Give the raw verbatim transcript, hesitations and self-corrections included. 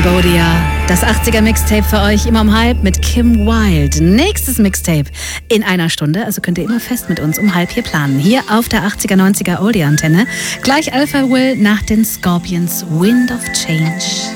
Cambodia. Das achtziger Mixtape für euch immer um halb mit Kim Wilde. Nächstes Mixtape in einer Stunde, also könnt ihr immer fest mit uns um halb hier planen. Hier auf der achtziger, neunziger Oldie-Antenne. Gleich Alpha Will nach den Scorpions Wind of Change.